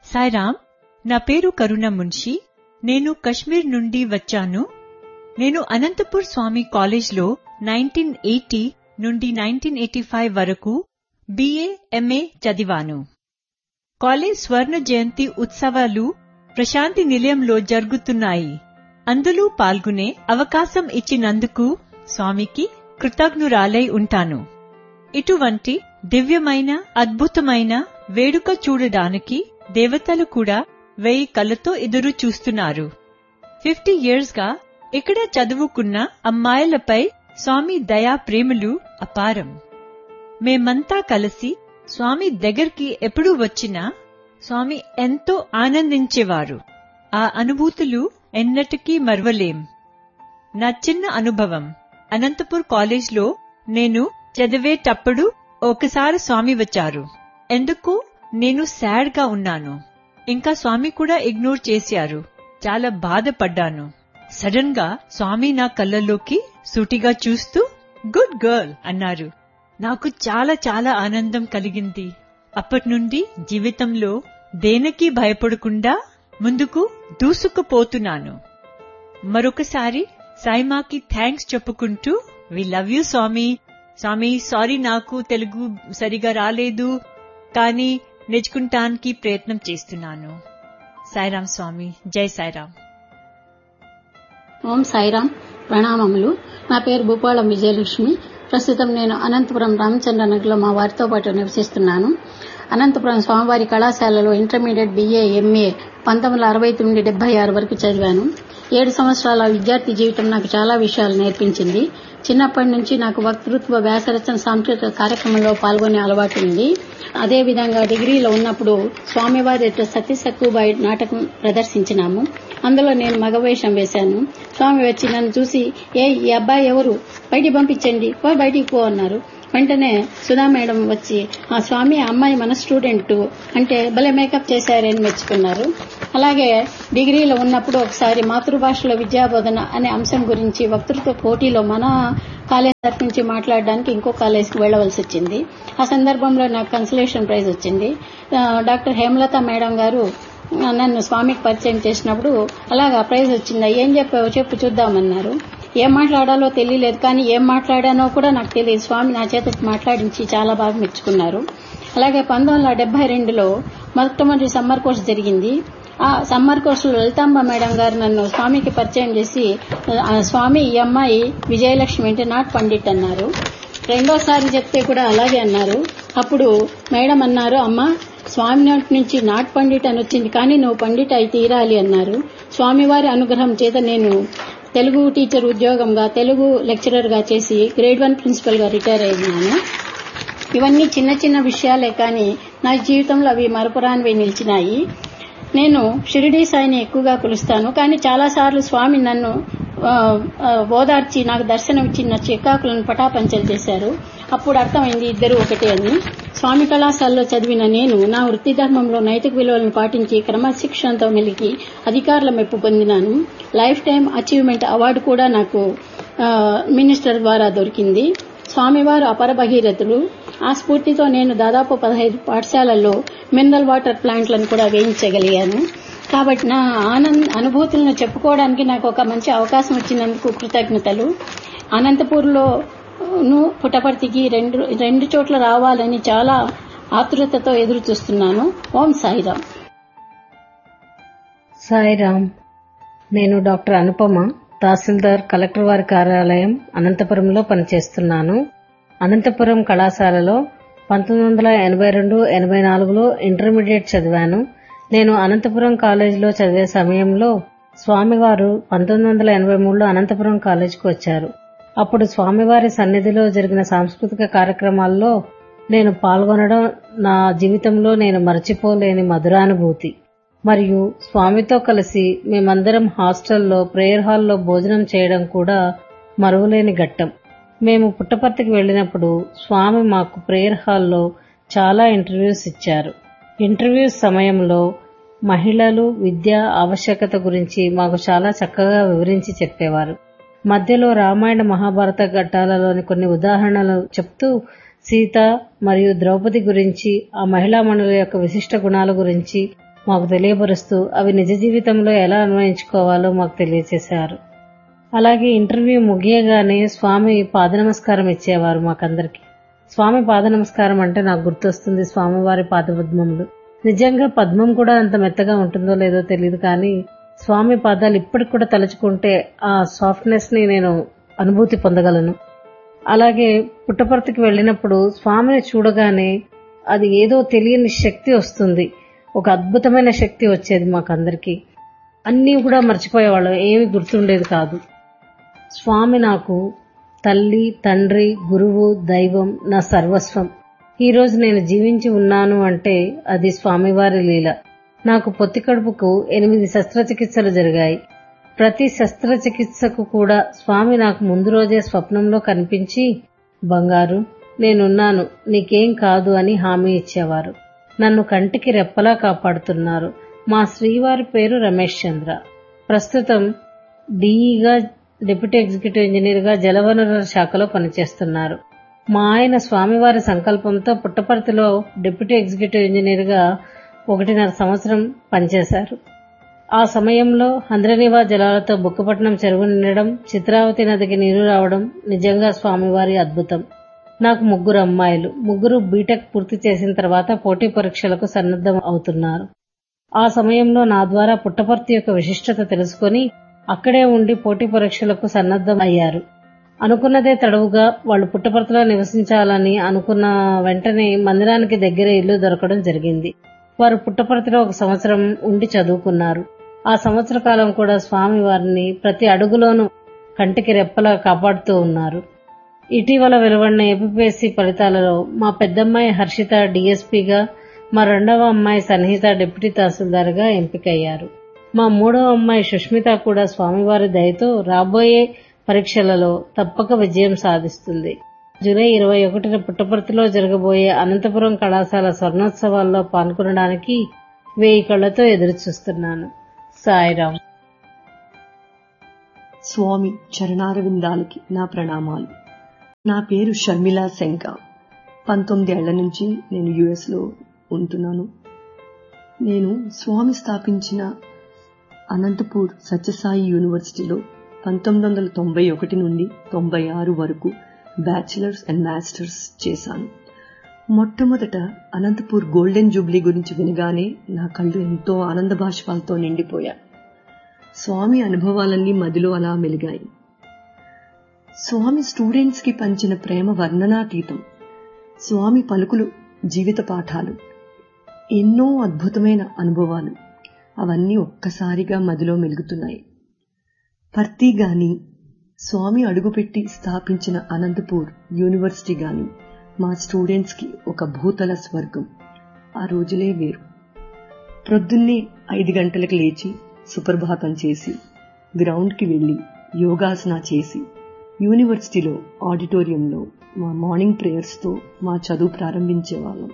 సాయిరామ్, నా పేరు కరుణ మున్షి. నేను కశ్మీర్ నుండి వచ్చాను. నేను అనంతపూర్ స్వామి కాలేజ్లో 1980 నుండి 1985 వరకు BA, MA చదివాను. కాలేజ్ స్వర్ణ జయంతి ఉత్సవాలు ప్రశాంతి నిలయంలో జరుగుతున్నాయి. అందులో పాల్గొనే అవకాశం ఇచ్చినందుకు స్వామికి కృతజ్ఞురాలై ఉంటాను. ఇటువంటి దివ్యమైన అద్భుతమైన వేడుక చూడడానికి దేవతలు కూడా 1000 కళ్ళతో ఎదురు చూస్తున్నారు. 50 years గా ఇక్కడ చదువుకున్న అమ్మాయిలపై స్వామి దయా ప్రేమలు అపారం. మేమంతా కలిసి స్వామి దగ్గరికి ఎప్పుడు వచ్చినా స్వామి ఎంతో ఆనందించేవారు. ఆ అనుభూతులు ఎన్నటికీ మరవలేం. నా చిన్న అనుభవం, అనంతపూర్ కాలేజ్లో నేను చదివేటప్పుడు ఒకసారి స్వామి వచ్చారు. ఎందుకు నేను సాడ్ గా ఉన్నాను. ఇంకా స్వామి కూడా ఇగ్నోర్ చేశారు. చాలా బాధపడ్డాను. సడన్ గా స్వామి నా కళ్ళలోకి సూటిగా చూస్తూ గుడ్ గర్ల్ అన్నారు. నాకు చాలా చాలా ఆనందం కలిగింది. అప్పటినుండి జీవితంలో దేనికి భయపడకుండా ముందుకు దూసుకుపోతున్నాను. మరొకసారి సాయిమాకి థ్యాంక్స్ చెప్పుకుంటూ we love you Swamy. Swamy sorry, నాకు తెలుగు సరిగా రాలేదు, కానీ నేర్చుకుంటానికి ప్రయత్నం చేస్తున్నాను. సాయిరాం స్వామి, జై సాయిరాం. ఓం సాయిరాం, ప్రణామములు. నా పేరు భూపాళం విజయలక్ష్మి. ప్రస్తుతం నేను అనంతపురం రామచంద్రనగర్లో మా వారితో పాటు నివసిస్తున్నాను. అనంతపురం స్వామివారి కళాశాలలో ఇంటర్మీడియట్ BA, MA 1969-76 వరకు చదివాను. 7 సంవత్సరాల విద్యార్థి జీవితం నాకు చాలా విషయాలు నేర్పించింది. చిన్నప్పటి నుంచి నాకు వక్తృత్వ, వ్యాసరచన, సాంస్కృతిక కార్యక్రమంలో పాల్గొనే అలవాటు ఉంది. అదేవిధంగా డిగ్రీలో ఉన్నప్పుడు స్వామివారి సతీ సక్కుబాయి నాటకం ప్రదర్శించినాము. అందులో నేను మగవేషం వేశాను. స్వామి వచ్చి నన్ను చూసి, ఈ అబ్బాయి ఎవరు, బయటికి పంపించండి, బయటికి పో అన్నారు. వెంటనే సుధా మేడం వచ్చి, ఆ స్వామి అమ్మాయి మన స్టూడెంట్ అంటే భలే మేకప్ చేశారని మెచ్చుకున్నారు. అలాగే డిగ్రీలో ఉన్నప్పుడు ఒకసారి మాతృభాషలో విద్యాబోధన అనే అంశం గురించి వక్తృత్వ పోటీలో మన కాలేజ్ తరఫు నుంచి మాట్లాడడానికి ఇంకో కాలేజ్కి వెళ్లవలసి వచ్చింది. ఆ సందర్భంలో నాకు కన్సలేషన్ ప్రైజ్ వచ్చింది. డాక్టర్ హేమలత మేడం గారు నన్ను స్వామికి పరిచయం చేసినప్పుడు, అలాగా ప్రైజ్ వచ్చిందా, ఏం చెప్పావు చెప్పు చూద్దామన్నారు. ఏం మాట్లాడాలో తెలియలేదు, కానీ ఏం మాట్లాడానో కూడా నాకు తెలియదు. స్వామి నా చేత మాట్లాడించి చాలా బాగా మెచ్చుకున్నారు. అలాగే 1972లో మొట్టమొదటి సమ్మర్ కోర్స్ జరిగింది. ఆ సమ్మర్ కోర్సులో లలితాంబ మేడం గారు నన్ను స్వామికి పరిచయం చేసి, స్వామి ఈ అమ్మాయి విజయలక్ష్మి అంటే నాట్ పండిట్ అన్నారు. రెండోసారి చెప్తే కూడా అలాగే అన్నారు. అప్పుడు మేడం అన్నారు, అమ్మా స్వామి నోటి నుంచి నాట్ పండిట్ అని వచ్చింది, కానీ నువ్వు పండిట్ అయి తీరాలి అన్నారు. స్వామివారి అనుగ్రహం చేత నేను తెలుగు టీచర్ ఉద్యోగంగా, తెలుగు లెక్చరర్ గా చేసి గ్రేడ్ 1 ప్రిన్సిపల్ గా రిటైర్ అయినాను. ఇవన్నీ చిన్న చిన్న విషయాలే, కానీ నా జీవితంలో అవి మరపురానివి నిలిచినాయి. నేను షిరిడీ సాయిని ఎక్కువగా కొలుస్తాను, కానీ చాలా సార్లు స్వామి నన్ను ఓదార్చి నాకు దర్శనం ఇచ్చిన చికాకులను పటాపంచలు చేశారు. అప్పుడు అర్థమైంది ఇద్దరు ఒకటే అని. స్వామి కళాశాలలో చదివిన నేను నా వృత్తి ధర్మంలో నైతిక విలువలను పాటించి క్రమశిక్షణతో మెలిగి అధికారుల మెప్పు పొందినాను. లైఫ్ టైం అచీవ్మెంట్ అవార్డు కూడా నాకు మినిస్టర్ ద్వారా దొరికింది. స్వామివారు అపర భగీరథులు. ఆ స్ఫూర్తితో నేను దాదాపు 15 పాఠశాలల్లో మినరల్ వాటర్ ప్లాంట్లను కూడా వేయించగలిగాను. కాబట్టి నా అనుభూతులను చెప్పుకోవడానికి నాకు ఒక మంచి అవకాశం వచ్చినందుకు కృతజ్ఞతలు. అనంతపూర్లో పుట్టపర్తికి రెండు చోట్ల రావాలని చాలా ఆతృతతో ఎదురు చూస్తున్నాను. ఓం సాయిరాం. సాయిరాం. నేను డాక్టర్ అనుపమ, తహసీల్దార్, కలెక్టర్ వారి కార్యాలయం అనంతపురంలో పనిచేస్తున్నాను. అనంతపురం కళాశాలలో 1982-84లో ఇంటర్మీడియట్ చదివాను. నేను అనంతపురం కాలేజీలో చదివే సమయంలో స్వామివారు 1983లో అనంతపురం కాలేజీకి వచ్చారు. అప్పుడు స్వామివారి సన్నిధిలో జరిగిన సాంస్కృతిక కార్యక్రమాల్లో నేను పాల్గొనడం నా జీవితంలో నేను మరచిపోలేని మధురానుభూతి. మరియు స్వామితో కలిసి మేమందరం హాస్టల్లో ప్రేయర్ హాల్లో భోజనం చేయడం కూడా మరువలేని ఘట్టం. మేము పుట్టపర్తికి వెళ్లినప్పుడు స్వామి మాకు ప్రేయర్ హాల్లో చాలా ఇంటర్వ్యూస్ ఇచ్చారు. ఇంటర్వ్యూస్ సమయంలో మహిళలు, విద్య ఆవశ్యకత గురించి మాకు చాలా చక్కగా వివరించి చెప్పేవారు. మధ్యలో రామాయణ మహాభారత ఘట్టాలలోని కొన్ని ఉదాహరణలు చెప్తూ సీత మరియు ద్రౌపది గురించి, ఆ మహిళామణుల యొక్క విశిష్ట గుణాల గురించి మాకు తెలియపరుస్తూ అవి నిజ జీవితంలో ఎలా అన్వయించుకోవాలో మాకు తెలియచేశారు. అలాగే ఇంటర్వ్యూ ముగియగానే స్వామి పాదనమస్కారం ఇచ్చేవారు మాకందరికి. స్వామి పాదనమస్కారం అంటే నాకు గుర్తొస్తుంది స్వామివారి పాదపద్మములు. నిజంగా పద్మం కూడా అంత మెత్తగా ఉంటుందో లేదో తెలియదు, కానీ స్వామి పాదాలు ఇప్పటికి కూడా తలుచుకుంటే ఆ సాఫ్ట్నెస్ ని నేను అనుభూతి పొందగలను. అలాగే పుట్టపర్తికి వెళ్ళినప్పుడు స్వామిని చూడగానే అది ఏదో తెలియని శక్తి వస్తుంది, ఒక అద్భుతమైన శక్తి వచ్చేది మాకందరికి. అన్నీ కూడా మర్చిపోయేవాళ్ళం, ఏమీ గుర్తుండేది కాదు. స్వామి నాకు తల్లి, తండ్రి, గురువు, దైవం, నా సర్వస్వం. ఈ రోజు నేను జీవించి ఉన్నాను అంటే అది స్వామివారి లీల. నాకు పొత్తి కడుపుకు 8 శస్త్రచికిత్సలు జరిగాయి. ప్రతి శస్త్రచికిత్సకు కూడా స్వామి నాకు ముందు రోజే స్వప్నంలో కనిపించి, బంగారు నేనున్నాను, నీకేం కాదు అని హామీ ఇచ్చేవారు. నన్ను కంటికి రెప్పలా కాపాడుతున్నారు. మా శ్రీవారి పేరు రమేష్ చంద్ర. ప్రస్తుతం డిఈగా, డిప్యూటీ ఎగ్జిక్యూటివ్ ఇంజనీర్గా జలవనరుల శాఖలో పనిచేస్తున్నారు. మా ఆయన స్వామివారి సంకల్పంతో పుట్టపర్తిలో డిప్యూటీ ఎగ్జిక్యూటివ్ ఇంజనీర్గా 1.5 సంవత్సరం పనిచేశారు. ఆ సమయంలో హంద్రనీవా జలాలతో బుక్కపట్నం చెరువు నిండడం, చిత్రావతి నదికి నీరు రావడం నిజంగా స్వామివారి అద్భుతం. నాకు 3 అమ్మాయిలు. 3 బీటెక్ పూర్తి చేసిన తర్వాత పోటీ పరీక్షలకు సన్నద్ధం అవుతున్నారు. ఆ సమయంలో నా ద్వారా పుట్టపర్తి యొక్క విశిష్టత తెలుసుకుని అక్కడే ఉండి పోటీ పరీక్షలకు సన్నద్ధం అయ్యారు. అనుకున్నదే తడవుగా వాళ్ళు పుట్టపర్తిలో నివసించాలని అనుకున్న వెంటనే మందిరానికి దగ్గర ఇల్లు దొరకడం జరిగింది. వారు పుట్టపర్తిలో 1 సంవత్సరం ఉండి చదువుకున్నారు. ఆ సంవత్సర కాలం కూడా స్వామి వారిని ప్రతి అడుగులోనూ కంటికి రెప్పలా కాపాడుతూ ఉన్నారు. ఇటీవల వెలువడిన ఏపీఎస్సీ ఫలితాలలో మా పెద్దమ్మాయి హర్షిత డీఎస్పీగా, మా 2వ అమ్మాయి సన్నిహిత డిప్యూటీ తహసీల్దార్గా ఎంపికయ్యారు. మా 3వ అమ్మాయి సుష్మిత కూడా స్వామివారి దయతో రాబోయే పరీక్షలలో తప్పక విజయం సాధిస్తుంది. జూలై 21న పుట్టపర్తిలో జరగబోయే అనంతపురం కళాశాల స్వర్ణోత్సవాల్లో పాల్గొనడానికి 1000 కళ్లతో ఎదురుచూస్తున్నాను. సాయిరాం. స్వామి చరణారవిందాలకి నా ప్రణామాలు. నా పేరు షర్మిలా శంక. 19 ఏళ్ల నుంచి నేను యుఎస్లో ఉంటున్నాను. నేను స్వామి స్థాపించిన అనంతపూర్ సత్యసాయి యూనివర్సిటీలో 1991 నుండి 96 వరకు బ్యాచిలర్స్ అండ్ మాస్టర్స్ చేశాను. మొట్టమొదట అనంతపూర్ గోల్డెన్ జూబ్లీ గురించి వినగానే నా కళ్ళు ఎంతో ఆనంద బాష్పాలతో నిండిపోయాయి. స్వామి అనుభవాలన్నీ మదిలో అలా మెలిగాయి. స్వామి స్టూడెంట్స్ కి పంచిన ప్రేమ వర్ణనాతీతం. స్వామి పలుకులు జీవిత పాఠాలు, ఎన్నో అద్భుతమైన అనుభవాలు, అవన్నీ ఒక్కసారిగా మదిలో మెలుగుతున్నాయి. పర్తి గాని, స్వామి అడుగుపెట్టి స్థాపించిన అనంతపూర్ యూనివర్సిటీ గాని మా స్టూడెంట్స్ కి ఒక భూతల స్వర్గం. ఆ రోజులే వేరు. ప్రొద్దున్నే 5 గంటలకు లేచి సుప్రభాతం చేసి గ్రౌండ్ కి వెళ్లి యోగాసన చేసి యూనివర్సిటీలో ఆడిటోరియంలో మా మార్నింగ్ ప్రేయర్స్ తో మా చదువు ప్రారంభించేవాళ్ళం.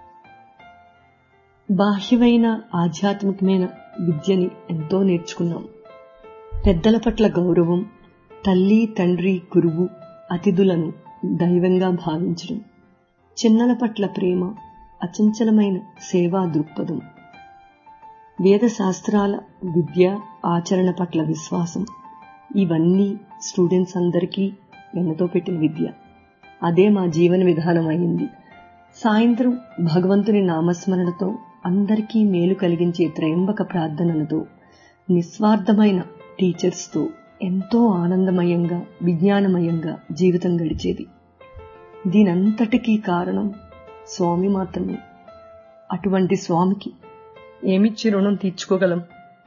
బాహ్యమైన ఆధ్యాత్మికమైన విద్యని ఎంతో నేర్చుకున్నాం. పెద్దల పట్ల గౌరవం, తల్లి, తండ్రి, గురువు, అతిథులను దైవంగా భావించడం, చిన్నల పట్ల ప్రేమ, అచంచలమైన సేవా దృక్పథం, వేద శాస్త్రాల విద్య, ఆచరణ పట్ల విశ్వాసం, ఇవన్నీ స్టూడెంట్స్ అందరికీ వెన్నతో పెట్టిన విద్య. అదే మా జీవన విధానం అయింది. సాయంత్రం భగవంతుని నామస్మరణతో, అందరికీ మేలు కలిగించే త్రయంబక ప్రార్థనలతో, నిస్వార్థమైన టీచర్స్తో ఎంతో ఆనందమయంగా, విజ్ఞానమయంగా జీవితం గడిచేది. దీనంతటికీ కారణం స్వామి మాత్రమే. అటువంటి స్వామికి ఏమిచ్చి రుణం తీర్చుకోగలం?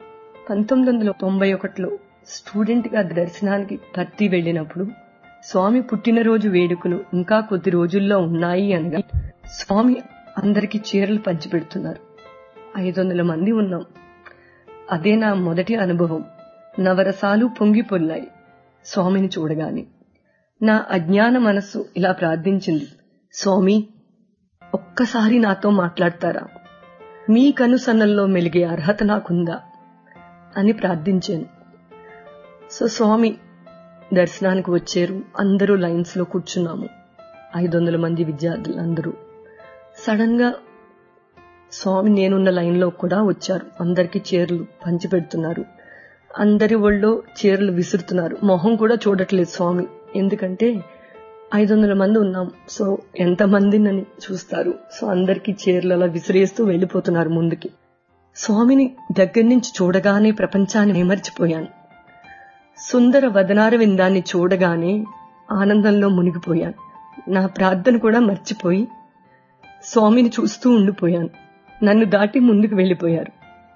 1991లో స్టూడెంట్గా దర్శనానికి పర్తి వెళ్లినప్పుడు స్వామి పుట్టినరోజు వేడుకలు ఇంకా కొద్ది రోజుల్లో ఉన్నాయి అనగా స్వామి అందరికీ చీరలు పంచిపెడుతున్నారు. 500 మంది ఉన్నాం. అదే నా మొదటి అనుభవం. నవరసాలు పొంగిపొల్లాయి స్వామిని చూడగానే. నా అజ్ఞాన మనస్సు ఇలా ప్రార్థించింది, స్వామి ఒక్కసారి నాతో మాట్లాడతారా? మీ కనుసన్నల్లో మెలిగే అర్హత నాకుందా అని ప్రార్థించాను. స్వామి దర్శనానికి వచ్చారు. అందరూ లైన్స్ లో కూర్చున్నాము. 500 మంది విద్యార్థులు అందరూ. సడన్ గా స్వామి నేనున్న లైన్లో కూడా వచ్చారు. అందరికీ చీరలు పంచిపెడుతున్నారు. అందరి ఒళ్ళో చీరలు విసురుతున్నారు. మొహం కూడా చూడట్లేదు స్వామి, ఎందుకంటే 500 మంది ఉన్నాం. సో ఎంతమందినని చూస్తారు. సో అందరికీ చీరలు అలా విసిరేస్తూ వెళ్లిపోతున్నారు ముందుకి. స్వామిని దగ్గర నుంచి చూడగానే ప్రపంచాన్ని ఏమర్చిపోయాను. సుందర వదనార విందాన్ని చూడగానే ఆనందంలో మునిగిపోయాను. నా ప్రార్థన కూడా మర్చిపోయి స్వామిని చూస్తూ ఉండిపోయాను. నన్ను దాటి ముందుకు వెళ్లిపోయారు.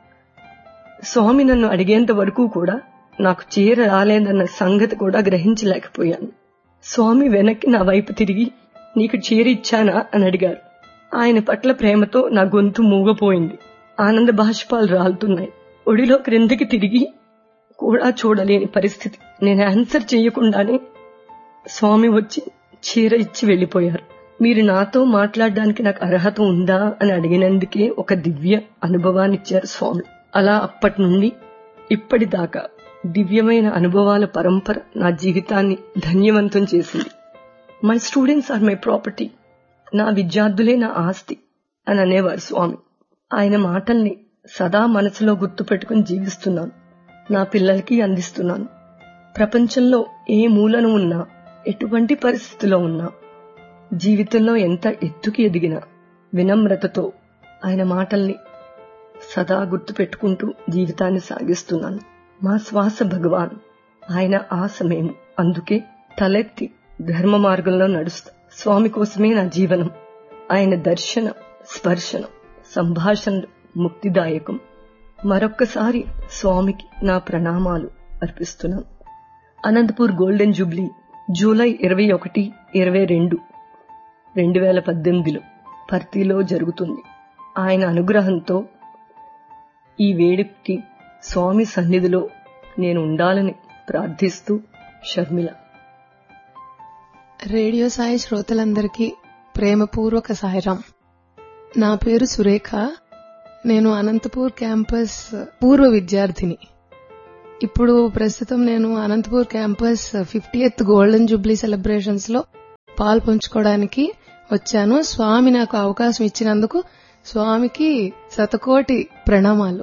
స్వామి నన్ను అడిగేంత వరకు కూడా నాకు చీర రాలేదన్న సంగతి కూడా గ్రహించలేకపోయాను. స్వామి వెనక్కి నా వైపు తిరిగి, నీకు చీర ఇచ్చానా అని అడిగారు. ఆయన పట్ల ప్రేమతో నా గొంతు మూగపోయింది. ఆనంద బాష్పాలు రాలుతున్నాయి. ఒడిలో క్రిందకి తిరిగి కూడా చూడలేని పరిస్థితి. నేను ఆన్సర్ చేయకుండానే స్వామి వచ్చి చీర ఇచ్చి వెళ్లిపోయారు. మీరు నాతో మాట్లాడడానికి నాకు అర్హత ఉందా అని అడిగినందుకే ఒక దివ్య అనుభవాన్ని ఇచ్చారు స్వామి. అలా అప్పటి నుండి ఇప్పటిదాకా దివ్యమైన అనుభవాల పరంపర నా జీవితాన్ని ధన్యవంతం చేసింది. My students are my property, నా విద్యార్థులే నా ఆస్తి అని అనేవారు స్వామి. ఆయన మాటల్ని సదా మనసులో గుర్తుపెట్టుకుని జీవిస్తున్నాను. నా పిల్లలకి అందిస్తున్నాను. ప్రపంచంలో ఏ మూలన ఉన్నా, ఎటువంటి పరిస్థితిలో ఉన్నా, జీవితంలో ఎంత ఎత్తుకి ఎదిగినా వినమ్రతతో ఆయన మాటల్ని సదా గుర్తుపెట్టుకుంటూ జీవితాన్ని సాగిస్తున్నాను. మా శ్వాస భగవాన్, ఆయన ఆశమేము. అందుకే తలెత్తి ధర్మ మార్గంలో నడుస్తా. స్వామి కోసమే నా జీవనం. ఆయన దర్శన, స్పర్శన, సంభాషణ ముక్తిదాయకం. మరొక్కసారి స్వామికి నా ప్రణామాలు అర్పిస్తున్నాను. అనంతపూర్ గోల్డెన్ జూబ్లీ జూలై 21, 22, 2018 పర్తిలో జరుగుతుంది. ఆయన అనుగ్రహంతో ఈ వేడుకకి స్వామి సన్నిధిలో నేను ఉండాలని ప్రార్థిస్తూ షర్మిల. రేడియో సాయి శ్రోతలందరికీ ప్రేమపూర్వక సాయిరాం. నా పేరు సురేఖ. నేను అనంతపూర్ క్యాంపస్ పూర్వ విద్యార్థిని. ఇప్పుడు ప్రస్తుతం నేను Anantapur campus 50th golden Jubilee celebrations లో పాలు పంచుకోవడానికి వచ్చాను. స్వామి నాకు అవకాశం ఇచ్చినందుకు స్వామికి శతకోటి ప్రణామాలు.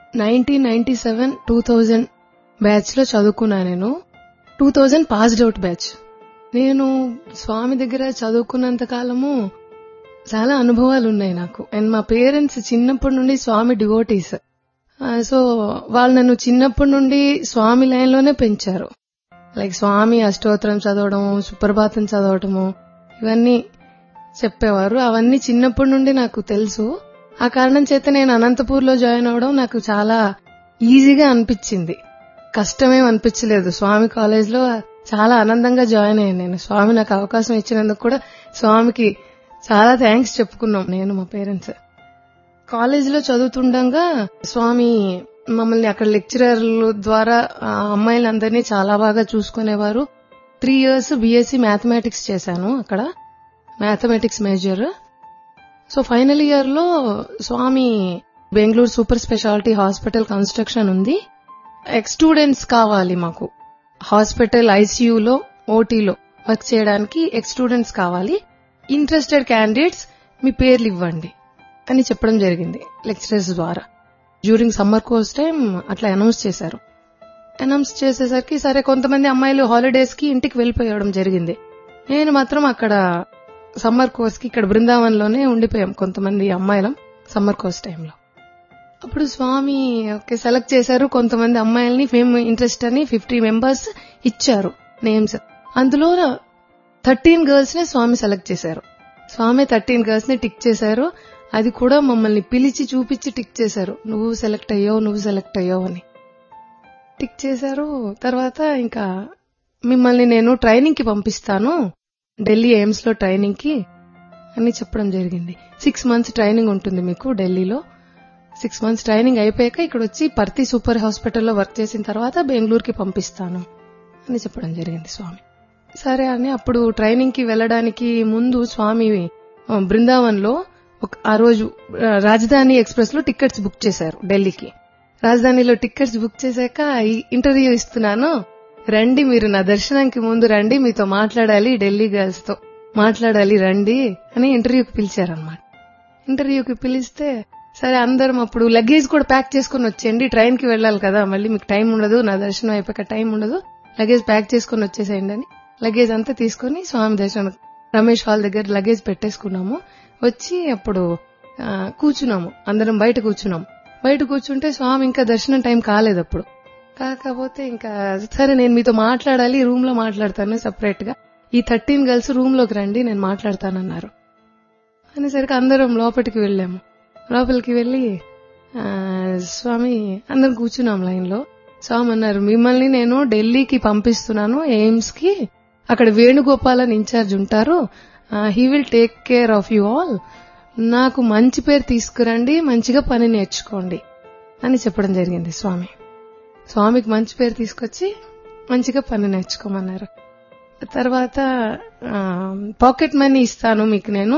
1997, 2000 బ్యాచ్ లో చదువుకున్నా. నేను 2000 పాస్డ్ అవుట్ బ్యాచ్. నేను స్వామి దగ్గర చదువుకున్నంత కాలము చాలా అనుభవాలు ఉన్నాయి నాకు. అండ్ మా పేరెంట్స్ చిన్నప్పటి నుండి స్వామి డివోటీస్. సో వాళ్ళు నన్ను చిన్నప్పటి నుండి స్వామి లైన్ లోనే పెంచారు. లైక్ స్వామి అష్టోత్తరం చదవడము, సుప్రభాతం చదవటము, ఇవన్నీ చెప్పేవారు. అవన్నీ చిన్నప్పటి నుండి నాకు తెలుసు. ఆ కారణం చేత నేను అనంతపూర్ లో జాయిన్ అవడం నాకు చాలా ఈజీగా అనిపించింది. కష్టమేం అనిపించలేదు. స్వామి కాలేజ్ లో చాలా ఆనందంగా జాయిన్ అయ్యాను నేను. స్వామి నాకు అవకాశం ఇచ్చినందుకు కూడా స్వామికి చాలా థ్యాంక్స్ చెప్పుకున్నాం నేను, మా పేరెంట్స్. కాలేజీలో చదువుతుండగా స్వామి మమ్మల్ని అక్కడ లెక్చరర్ల ద్వారా అమ్మాయిలందరినీ చాలా బాగా చూసుకునేవారు. 3 years బీఎస్సీ మ్యాథమెటిక్స్ చేశాను అక్కడ, mathematics major. So final year లో స్వామి Bengaluru super speciality hospital construction ఉంది. ఎక్స్ స్టూడెంట్స్ కావాలి మాకు. హాస్పిటల్ ఐసీయూలో, ఓటీలో వర్క్ చేయడానికి ఎక్స్ స్టూడెంట్స్ కావాలి. ఇంట్రెస్టెడ్ క్యాండిడేట్స్ మీ పేర్లు ఇవ్వండి అని చెప్పడం జరిగింది లెక్చరర్స్ ద్వారా. డ్యూరింగ్ సమ్మర్ కోర్స్ టైం అట్లా అనౌన్స్ చేశారు. అనౌన్స్ చేసేసరికి సరే కొంతమంది అమ్మాయిలు హాలిడేస్ కి ఇంటికి వెళ్లిపోయడం జరిగింది. నేను మాత్రం అక్కడ సమ్మర్ కోర్స్ కి ఇక్కడ బృందావన్ లోనే ఉండిపోయాం కొంతమంది అమ్మాయిలం సమ్మర్ కోర్స్ టైంలో. అప్పుడు స్వామి సెలెక్ట్ చేశారు కొంతమంది అమ్మాయిల్ని. మేము ఇంట్రెస్ట్ అని 50 members ఇచ్చారు నేమ్స్. అందులో 13 girls నే స్వామి సెలెక్ట్ చేశారు. స్వామి 13 girls ని టిక్ చేశారు. అది కూడా మమ్మల్ని పిలిచి చూపించి టిక్ చేశారు. నువ్వు సెలెక్ట్ అయ్యావు అని టిక్ చేశారు. తర్వాత ఇంకా మిమ్మల్ని నేను ట్రైనింగ్ కి పంపిస్తాను, ఢిల్లీ ఎయిమ్స్ లో ట్రైనింగ్ కి అని చెప్పడం జరిగింది. 6 months ట్రైనింగ్ ఉంటుంది మీకు ఢిల్లీలో. 6 months ట్రైనింగ్ అయిపోయాక ఇక్కడ వచ్చి పర్తి సూపర్ హాస్పిటల్లో వర్క్ చేసిన తర్వాత బెంగళూరుకి పంపిస్తాను అని చెప్పడం జరిగింది స్వామి. సరే అని అప్పుడు ట్రైనింగ్ కి వెళ్లడానికి ముందు స్వామి బృందావన్ లో ఆ రోజు రాజధాని ఎక్స్ప్రెస్ లో టికెట్స్ బుక్ చేశారు ఢిల్లీకి. రాజధానిలో టికెట్స్ బుక్ చేశాక ఇంటర్వ్యూ ఇస్తున్నాను, రండి మీరు నా దర్శనానికి ముందు రండి, మీతో మాట్లాడాలి, ఢిల్లీ గర్ల్స్ తో మాట్లాడాలి రండి అని ఇంటర్వ్యూకి పిలిచారనమాట. ఇంటర్వ్యూకి పిలిస్తే సరే అందరం అప్పుడు లగేజ్ కూడా ప్యాక్ చేసుకుని వచ్చేయండి, ట్రైన్ కి వెళ్ళాలి కదా, మళ్ళీ మీకు టైం ఉండదు, నా దర్శనం అయిపోయాక టైం ఉండదు, లగేజ్ ప్యాక్ చేసుకుని వచ్చేసేయండి అని లగేజ్ అంతా తీసుకుని స్వామి దర్శనం రమేష్ హాల్ దగ్గర లగేజ్ పెట్టేసుకున్నాము. వచ్చి అప్పుడు కూర్చున్నాము, అందరం బయట కూర్చున్నాము. బయట కూర్చుంటే స్వామి ఇంకా దర్శనం టైం కాలేదు అప్పుడు. కాకపోతే ఇంకా సరే నేను మీతో మాట్లాడాలి, రూమ్ లో మాట్లాడతాను సెపరేట్ గా, ఈ 13 గర్ల్స్ రూమ్ లోకి రండి నేను మాట్లాడతానన్నారు. అనేసరికి అందరం లోపలికి వెళ్ళాము. లోపలికి వెళ్లి స్వామి అందరం కూర్చున్నాం లైన్ లో. స్వామి అన్నారు, మిమ్మల్ని నేను ఢిల్లీకి పంపిస్తున్నాను, ఎయిమ్స్ కి. అక్కడ వేణుగోపాల్ ఇన్ఛార్జ్ ఉంటారు, he will take care of you all. నాకు మంచి పేరు తీసుకురండి, మంచిగా పని నేర్చుకోండి అని చెప్పడం జరిగింది స్వామి. స్వామికి మంచి పేరు తీసుకొచ్చి మంచిగా పని నేర్చుకోమన్నారు. తర్వాత పాకెట్ మనీ ఇస్తాను మీకు నేను,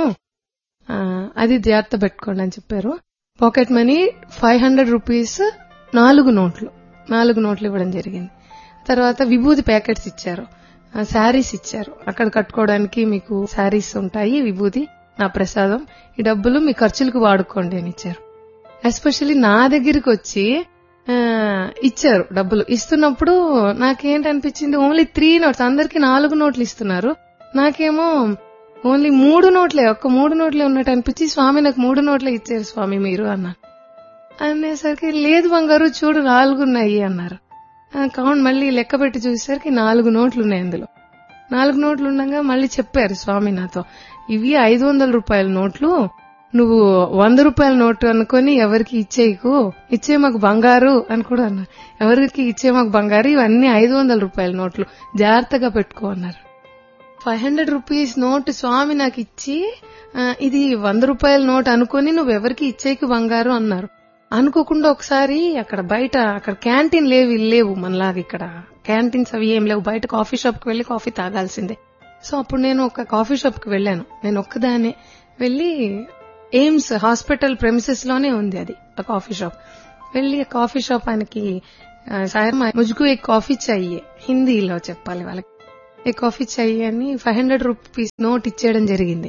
అది జాగ్రత్త పెట్టుకోండి అని చెప్పారు. పాకెట్ మనీ 500 రూపీస్ 4 నోట్లు ఇవ్వడం జరిగింది. తర్వాత విభూది ప్యాకెట్స్ ఇచ్చారు, శారీస్ ఇచ్చారు, అక్కడ కట్టుకోవడానికి మీకు శారీస్ ఉంటాయి, విభూది నా ప్రసాదం, ఈ డబ్బులు మీ ఖర్చులకు వాడుకోండి అని ఇచ్చారు. ఎస్పెషల్లీ నా దగ్గరికి వచ్చి ఇచ్చారు డబ్బులు. ఇస్తున్నప్పుడు నాకేంటనిపించింది, ఓన్లీ 3 నోట్స్, అందరికి 4 నోట్లు ఇస్తున్నారు, నాకేమో ఓన్లీ 3 నోట్లే, ఒక్క 3 నోట్లే ఉన్నట్టు అనిపించి, స్వామి నాకు 3 నోట్లే ఇచ్చారు స్వామి మీరు అన్నారు. అనేసరికి లేదు బంగారు చూడు 4 ఉన్నాయి అన్నారు. కౌంట్ మళ్ళీ లెక్క పెట్టి చూసేసరికి 4 నోట్లు ఉన్నాయి అందులో. 4 నోట్లు ఉండగా మళ్ళీ చెప్పారు స్వామి నాతో, ఇవి 500 రూపాయల నోట్లు, నువ్వు 100 రూపాయల నోటు అనుకుని ఎవరికి ఇచ్చేయకు, ఇచ్చే మాకు బంగారు అని కూడా అన్నారు. ఎవరికి ఇచ్చే మాకు బంగారు, ఇవన్నీ 500 రూపాయల నోట్లు, జాగ్రత్తగా పెట్టుకో అన్నారు. 500 రూపీస్ నోట్ స్వామి నాకు ఇచ్చి, ఇది 100 రూపాయల నోట్ అనుకుని నువ్వెవరికి ఇచ్చేయకు బంగారు అన్నారు. అనుకోకుండా ఒకసారి అక్కడ బయట, అక్కడ క్యాంటీన్ లేవు మనలాగా, ఇక్కడ క్యాంటీన్స్ అవి ఏం లేవు, బయట కాఫీ షాప్ కి వెళ్లి కాఫీ తాగాల్సిందే. సో అప్పుడు నేను ఒక కాఫీ షాప్ కి వెళ్ళాను, నేను ఒక్కదానే వెళ్లి, ఎయిమ్స్ హాస్పిటల్ ప్రెమిసెస్ లోనే ఉంది అది ఆ కాఫీ షాప్. వెళ్లి ఆ కాఫీ షాప్ ఆయనకి ముజ్కు ఏ కాఫీ చాయియే, హిందీలో చెప్పాలి వాళ్ళకి, ఏ కాఫీ చాయియే అని 500 రూపీస్ నోట్ ఇచ్చేయడం జరిగింది.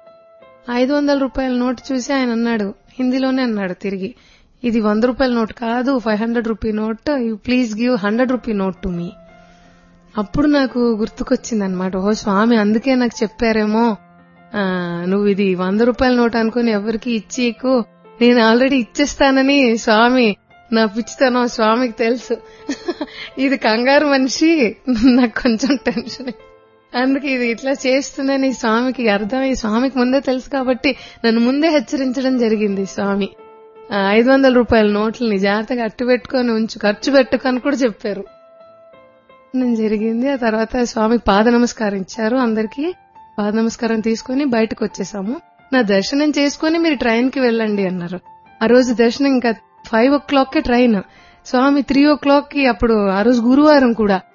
500 రూపాయల నోట్ చూసి ఆయన అన్నాడు, హిందీలోనే అన్నాడు తిరిగి, ఇది 100 రూపాయల నోట్ కాదు, 500 rupee note, you please give 100 rupee note to me. అప్పుడు నాకు గుర్తుకొచ్చింది అనమాట, ఓ స్వామి అందుకే నాకు చెప్పారేమో, నువ్వు ఇది 100 రూపాయల నోట్ అనుకుని ఎవరికి ఇచ్చేకు, నేను ఆల్రెడీ ఇచ్చేస్తానని. స్వామి నా పిచ్చితనం స్వామికి తెలుసు, ఇది కంగారు మనిషి, నాకు కొంచెం టెన్షన్, అందుకే ఇది ఇట్లా చేస్తుందని స్వామికి అర్థమై, స్వామికి ముందే తెలుసు కాబట్టి నన్ను ముందే హెచ్చరించడం జరిగింది స్వామి. 500 రూపాయల నోట్లని జాగ్రత్తగా అట్టు పెట్టుకుని ఖర్చు పెట్టుకొని కూడా చెప్పారు జరిగింది. ఆ తర్వాత స్వామికి పాద నమస్కారం ఇచ్చారు, అందరికీ పాద నమస్కారం తీసుకుని బయటకు వచ్చేసాము. నా దర్శనం చేసుకుని మీరు ట్రైన్ కి వెళ్ళండి అన్నారు. ఆ రోజు దర్శనం ఇంకా 5 o'clock ట్రైన్, స్వామి 3 o'clock అప్పుడు, ఆ రోజు గురువారం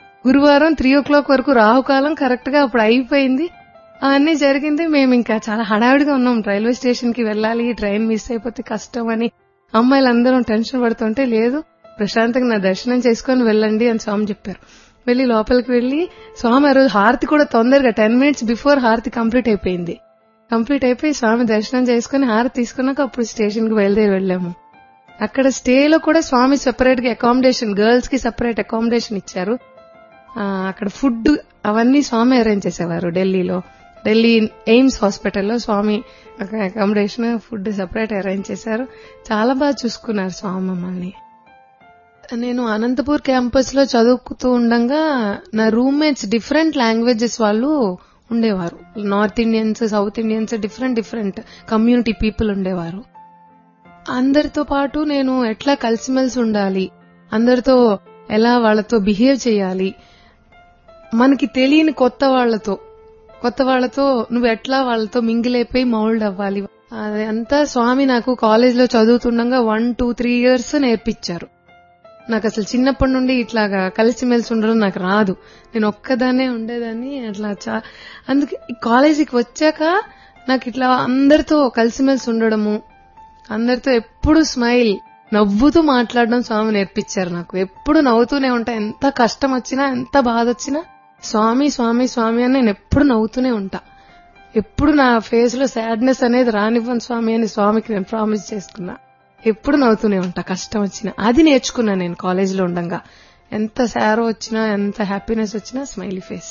3 o'clock వరకు రాహుకాలం కరెక్ట్ గా అప్పుడు అయిపోయింది. అవన్నీ జరిగింది. మేము ఇంకా చాలా హడావిడిగా ఉన్నాం, రైల్వే స్టేషన్ కి వెళ్ళాలి, ట్రైన్ మిస్ అయిపోతే కష్టం అని అమ్మాయిలందరం టెన్షన్ పడుతుంటే, లేదు ప్రశాంతంగా నా దర్శనం చేసుకుని వెళ్ళండి అని స్వామి చెప్పారు. వెళ్లి లోపలికి వెళ్లి స్వామి ఆ రోజు హారతి కూడా తొందరగా 10 minutes బిఫోర్ హారతి కంప్లీట్ అయిపోయింది. కంప్లీట్ అయిపోయి స్వామి దర్శనం చేసుకుని హారతి తీసుకున్నాక అప్పుడు స్టేషన్ కి బయలుదేరి వెళ్లాము. అక్కడ స్టేలో కూడా స్వామి సెపరేట్ గా అకామిడేషన్, గర్ల్స్ కి సెపరేట్ అకామిడేషన్ ఇచ్చారు. అక్కడ ఫుడ్ అవన్నీ స్వామి అరేంజ్ చేసేవారు. ఢిల్లీ ఎయిమ్స్ హాస్పిటల్లో స్వామి అకామిడేషన్, ఫుడ్ సెపరేట్ అరేంజ్ చేశారు. చాలా బాగా చూసుకున్నారు స్వామి మమ్మల్ని. నేను అనంతపూర్ క్యాంపస్ లో చదువుతూ ఉండగా నా రూమ్మేట్స్ డిఫరెంట్ లాంగ్వేజెస్ వాళ్ళు ఉండేవారు. North Indians, south Indians, different community people ఉండేవారు. అందరితో పాటు నేను ఎట్లా కలిసిమెలిసి ఉండాలి, అందరితో ఎలా వాళ్ళతో బిహేవ్ చేయాలి, మనకి తెలియని కొత్త వాళ్లతో నువ్వు ఎట్లా వాళ్ళతో మింగిల్ అయిపోయి మౌల్డ్ అవ్వాలి, అదంతా స్వామి నాకు కాలేజ్ లో చదువుతుండగా 1, 2, 3 years నేర్పించారు. నాకు అసలు చిన్నప్పటి నుండి ఇట్లాగా కలిసిమెలిసి ఉండడం నాకు రాదు, నేను ఒక్కదానే ఉండేదాన్ని అట్లా. అందుకే కాలేజీకి వచ్చాక నాకు ఇట్లా అందరితో కలిసిమెలిసి ఉండడము, అందరితో ఎప్పుడు స్మైల్, నవ్వుతూ మాట్లాడడం స్వామి నేర్పించారు నాకు. ఎప్పుడు నవ్వుతూనే ఉంటా, ఎంత కష్టం వచ్చినా ఎంత బాధ వచ్చినా స్వామి స్వామి స్వామి అని నేను ఎప్పుడు నవ్వుతూనే ఉంటా. ఎప్పుడు నా ఫేస్ లో సాడ్నెస్ అనేది రానివ్వను స్వామి అని స్వామికి నేను ప్రామిస్ చేసుకున్నా. ఎప్పుడు నవ్వుతూనే ఉంటా కష్టం వచ్చినా. అది నేర్చుకున్నా నేను కాలేజీలో ఉండగా. ఎంత సారో వచ్చినా, ఎంత హ్యాపీనెస్ వచ్చినా స్మైలీ ఫేస్.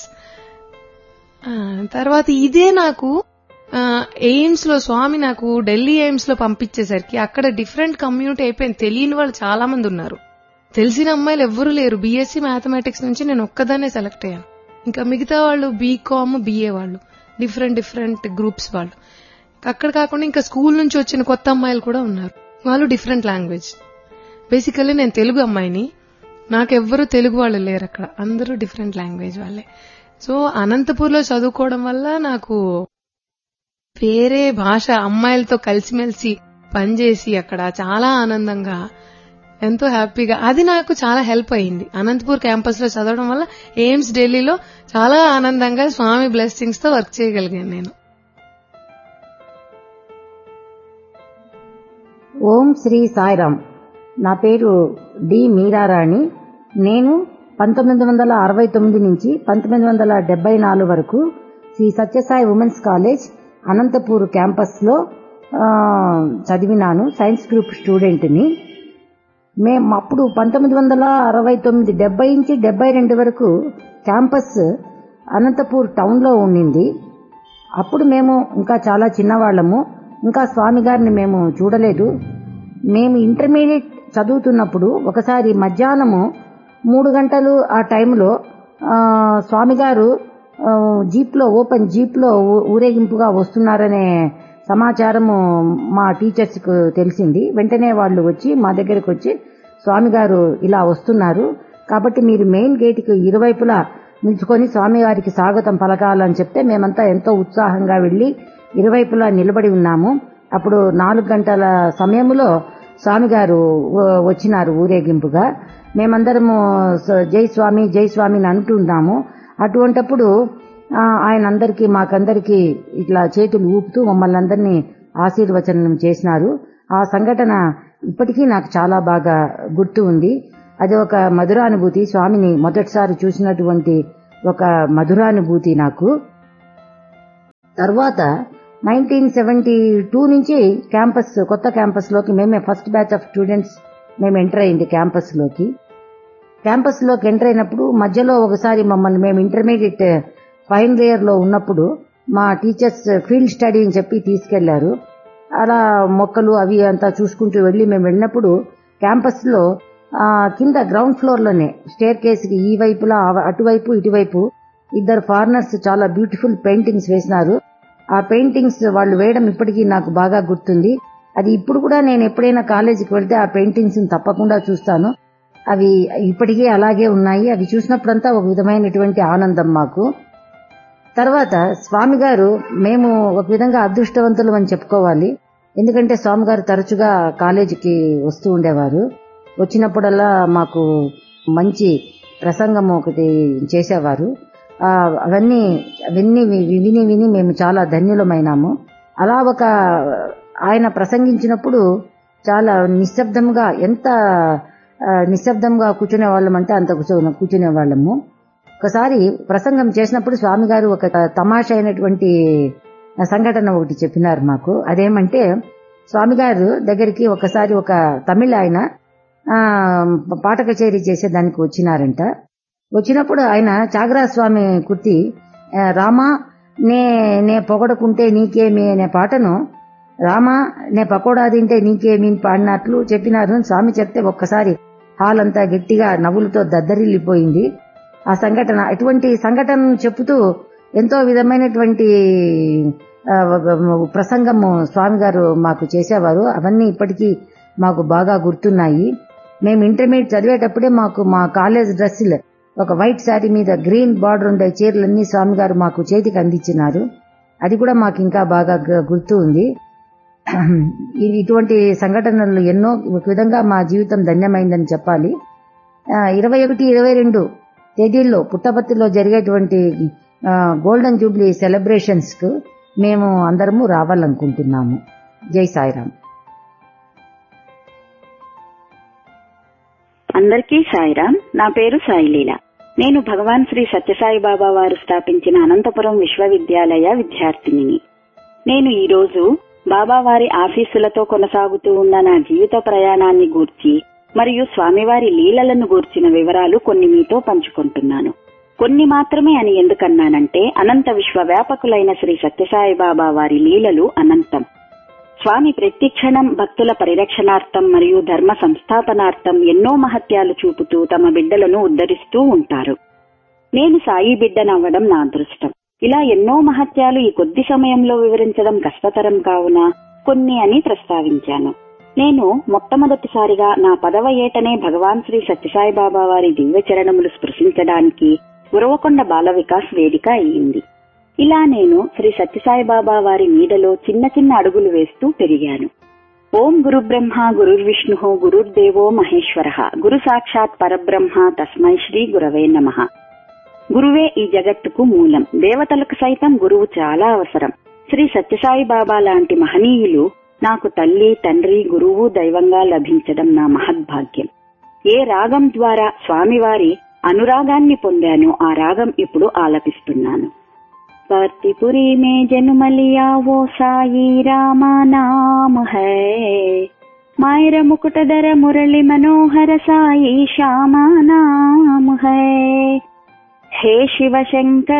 తర్వాత ఇదే నాకు ఎయిమ్స్ లో స్వామి నాకు ఢిల్లీ ఎయిమ్స్ లో పంపించేసరికి అక్కడ డిఫరెంట్ కమ్యూనిటీ అయిపోయింది. తెలియని వాళ్ళు చాలా మంది ఉన్నారు, తెలిసిన అమ్మాయిలు ఎవ్వరూ లేరు. బీఎస్సీ మ్యాథమెటిక్స్ నుంచి నేను ఒక్కదాన్నే సెలెక్ట్ అయ్యాను. ఇంకా మిగతా వాళ్ళు బీకామ్, బిఏ వాళ్ళు, డిఫరెంట్ గ్రూప్స్ వాళ్ళు. అక్కడ కాకుండా ఇంకా స్కూల్ నుంచి వచ్చిన కొత్త అమ్మాయిలు కూడా ఉన్నారు, వాళ్ళు డిఫరెంట్ లాంగ్వేజ్. బేసికల్లీ నేను తెలుగు అమ్మాయిని, నాకెవ్వరూ తెలుగు వాళ్ళు లేరు అక్కడ, అందరూ డిఫరెంట్ లాంగ్వేజ్ వాళ్ళే. సో అనంతపూర్లో చదువుకోవడం వల్ల నాకు వేరే భాష అమ్మాయిలతో కలిసిమెలిసి పనిచేసి అక్కడ చాలా ఆనందంగా, ఎంతో హ్యాపీగా, అది నాకు చాలా హెల్ప్ అయింది. అనంతపూర్ క్యాంపస్ లో చదవడం వల్ల ఎయిమ్స్ ఢిల్లీలో చాలా ఆనందంగా స్వామి బ్లెస్సింగ్స్ తో వర్క్ చేయగలిగాను నేను. ఓం శ్రీ సాయిరామ్. నా పేరు డి మీరారాణి. నేను 1969 నుంచి 1974 వరకు Shri Sathya Sai women's college Anantapur campus లో చదివినాను. సైన్స్ గ్రూప్ స్టూడెంట్ని. మేము అప్పుడు 1969, 70 నుంచి 72 వరకు క్యాంపస్ అనంతపూర్ టౌన్ లో ఉండింది. అప్పుడు మేము ఇంకా చాలా చిన్నవాళ్లము, ఇంకా స్వామి గారిని మేము చూడలేదు. మేము ఇంటర్మీడియట్ చదువుతున్నప్పుడు ఒకసారి మధ్యాహ్నము 3 గంటలు ఆ టైంలో స్వామి గారు ఓపెన్ జీప్ లో ఊరేగింపుగా వస్తున్నారనే సమాచారము మా టీచర్స్ కు తెలిసింది. వెంటనే వాళ్ళు వచ్చి మా దగ్గరకు వచ్చి, స్వామి గారు ఇలా వస్తున్నారు కాబట్టి మీరు మెయిన్ గేట్ కి ఇరువైపులా నిల్చుకొని స్వామి గారికి స్వాగతం పలకాలని చెప్తే మేమంతా ఎంతో ఉత్సాహంగా వెళ్లి ఇరువైపులా నిలబడి ఉన్నాము. అప్పుడు 4 గంటల సమయంలో స్వామి గారు వచ్చినారు ఊరేగింపుగా. మేమందరము జై స్వామి జై స్వామిని అంటున్నాము. అటువంటప్పుడు ఆయన మాకందరికీ ఇట్లా చేతులు ఊపుతూ మమ్మల్ని అందరినీ ఆశీర్వచనం చేసినారు. ఆ సంఘటన ఇప్పటికీ నాకు చాలా బాగా గుర్తు ఉంది. అది ఒక మధురానుభూతి, స్వామిని మొదటిసారి చూసినటువంటి ఒక మధురానుభూతి నాకు. తర్వాత 1972 నుంచి కొత్త క్యాంపస్ లోకి మేమే ఫస్ట్ బ్యాచ్ ఆఫ్ స్టూడెంట్స్ మేము ఎంటర్ అయింది క్యాంపస్ లోకి ఎంటర్ అయినప్పుడు మధ్యలో ఒకసారి మమ్మల్ని, మేము ఇంటర్మీడియట్ ఫైనల్ ఇయర్ లో ఉన్నప్పుడు మా టీచర్స్ ఫీల్డ్ స్టడీ అని చెప్పి తీసుకెళ్లారు. అలా మొక్కలు అవి అంతా చూసుకుంటూ మేము వెళ్ళినప్పుడు క్యాంపస్ లో కింద గ్రౌండ్ ఫ్లోర్ లోనే స్టేర్ కేసుకి ఈ వైపులా అటువైపు ఇటువైపు ఇద్దరు ఫారినర్స్ చాలా బ్యూటిఫుల్ పెయింటింగ్స్ వేసినారు. ఆ పెయింటింగ్స్ వాళ్ళు వేయడం ఇప్పటికీ నాకు బాగా గుర్తుంది. అది ఇప్పుడు కూడా నేను ఎప్పుడైనా కాలేజీకి వెళ్తే ఆ పెయింటింగ్స్ తప్పకుండా చూస్తాను. అవి ఇప్పటికీ అలాగే ఉన్నాయి. అవి చూసినప్పుడంతా ఒక విధమైనటువంటి ఆనందం మాకు. తర్వాత స్వామి గారు, మేము ఒక విధంగా అదృష్టవంతులు అని చెప్పుకోవాలి. ఎందుకంటే స్వామి గారు తరచుగా కాలేజీకి వస్తూ ఉండేవారు. వచ్చినప్పుడల్లా మాకు మంచి ప్రసంగం ఒకటి చేసేవారు. అవన్నీ విని మేము చాలా ధన్యులమైనాము. అలా ఆయన ప్రసంగించినప్పుడు చాలా నిశ్శబ్దంగా, ఎంత నిశ్శబ్దంగా కూర్చునే వాళ్ళమంటే అంత కూర్చునే వాళ్ళము. ఒకసారి ప్రసంగం చేసినప్పుడు స్వామి గారు ఒక తమాషా అయినటువంటి సంఘటన ఒకటి చెప్పినారు మాకు. అదేమంటే, స్వామి గారు దగ్గరికి ఒకసారి ఒక తమిళ ఆయన పాట కచేరీ చేసేదానికి వచ్చినారంట. వచ్చినప్పుడు ఆయన త్యాగరాజ స్వామి కుర్తి రామా నే పొగడకుంటే నీకేమి అనే పాటను రామా నే పకోడా తింటే నీకేమి పాడినట్లు చెప్పినారు. స్వామి చెప్తే ఒక్కసారి హాల్ అంతా గట్టిగా నవ్వులతో దద్దరిల్లిపోయింది. ఆ సంఘటన, అటువంటి సంఘటనను చెప్పుతూ ఎంతో విధమైనటువంటి ప్రసంగము స్వామి గారు మాకు చేసేవారు. అవన్నీ ఇప్పటికీ మాకు బాగా గుర్తున్నాయి. మేము ఇంటర్మీడియట్ చదివేటప్పుడే మా కాలేజ్ డ్రెస్సులు ఒక వైట్ శారీ మీద గ్రీన్ బార్డర్ ఉండే చీరలన్నీ స్వామి గారు మాకు చేతికి అందించినారు. అది కూడా మాకు ఇంకా బాగా గుర్తు ఉంది. ఇటువంటి సంఘటనలు ఎన్నో. ఒక విధంగా మా జీవితం ధన్యమైందని చెప్పాలి. 21, 22 తేదీల్లో పుట్టపర్తిలో జరిగేటువంటి గోల్డెన్ జూబ్లీ సెలబ్రేషన్స్ కు మేము అందరము రావాలనుకుంటున్నాము. జై సాయిరామ్. అందరికీ సాయిరామ్. నా పేరు సాయిలీల. నేను భగవాన్ శ్రీ సత్యసాయి బాబా వారు స్థాపించిన అనంతపురం విశ్వవిద్యాలయ విద్యార్థినిని. నేను ఈరోజు బాబావారి ఆశీస్సులతో కొనసాగుతూ ఉన్న నా జీవిత ప్రయాణాన్ని గూర్చి మరియు స్వామివారి లీలలను గూర్చిన వివరాలు కొన్ని మీతో పంచుకుంటున్నాను. కొన్ని మాత్రమే అని ఎందుకన్నానంటే అనంత విశ్వవ్యాపకులైన శ్రీ సత్యసాయి బాబా వారి లీలలు అనంతం. స్వామి ప్రతి క్షణం భక్తుల పరిరక్షణార్థం మరియు ధర్మ సంస్థాపనార్థం ఎన్నో మహత్యాలు చూపుతూ తమ బిడ్డలను ఉద్ధరిస్తూ ఉంటారు. నేను సాయి బిడ్డనవ్వడం నా అదృష్టం. ఇలా ఎన్నో మహత్యాలు ఈ కొద్ది సమయంలో వివరించడం కష్టతరం కావున కొన్ని అని ప్రస్తావించాను. నేను మొట్టమొదటిసారిగా నా 10వ ఏటనే భగవాన్ శ్రీ సత్యసాయి బాబా వారి దివ్య చరణములు స్పృశించడానికి ఉరవకొండ బాల వికాస్ వేదిక అయ్యింది. ఇలా నేను శ్రీ సత్యసాయి బాబా వారి నీడలో చిన్న చిన్న అడుగులు వేస్తూ పెరిగాను. ఓం గురు బ్రహ్మ గురుర్విష్ణు గురుర్దేవో మహేశ్వర గురు సాక్షాత్ పరబ్రహ్మ తస్మై శ్రీ గురవే నమః. గురువే ఈ జగత్తుకు మూలం. దేవతలకు సైతం గురువు చాలా అవసరం. శ్రీ సత్యసాయి బాబా లాంటి మహనీయులు నాకు తల్లి, తండ్రి, గురువు, దైవంగా లభించడం నా మహద్భాగ్యం. ఏ రాగం ద్వారా స్వామివారి అనురాగాన్ని పొందానో ఆ రాగం ఇప్పుడు ఆలపిస్తున్నాను. పార్తిపురి మే జన్మలియా వో సాయి రామా నామ హై, మాయర ముకుటధర మురళి మనోహర సాయి శ్యామా నామ హై. హే శివ శంకర